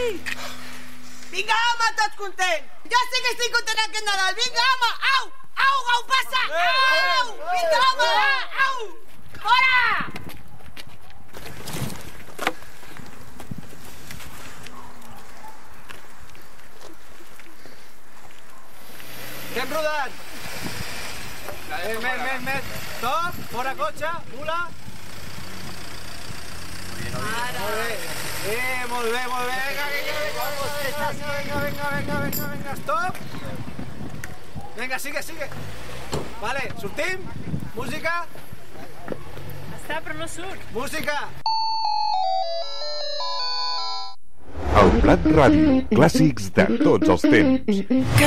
Vinga, home, tots contents. Jo sí que estic content aquest Nadal. Vinga, home, au! Au, au, passa! Au! Vinga, home, va! Au! Fora! Que hem rodat? Més. Stop, fora cotxe, mula. Molt bé. Vinga, stop. Vinga, sigue. Vale, sortim. Música. Està, però no surt. Música. El Prat Ràdio, clàssics de tots els temps.